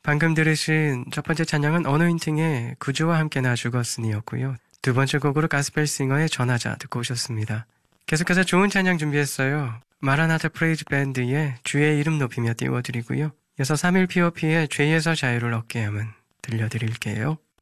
방금 들으신 첫 번째 찬양은 어노인팅의 구주와 함께 나 죽었으니였고요. 두 번째 곡으로 가스펠싱어의 전하자 듣고 오셨습니다. 계속해서 좋은 찬양 준비했어요. 마라나타 프레이즈 밴드의 주의 이름 높이며 띄워드리고요. 이어서 3.1 POP의 죄에서 자유를 얻게 함은 들려드릴게요.